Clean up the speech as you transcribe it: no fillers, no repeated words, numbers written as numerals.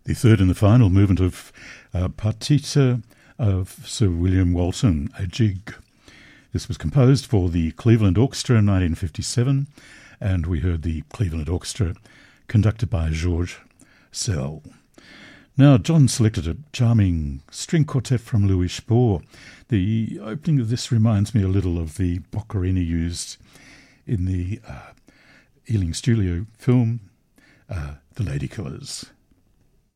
The third and the final movement of Partita of Sir William Walton, a jig. This was composed for the Cleveland Orchestra in 1957, and we heard the Cleveland Orchestra conducted by Georges Sell. Now, John selected a charming string quartet from Louis Spohr. The opening of this reminds me a little of the Boccherini used in the Ealing Studio film, The Ladykillers.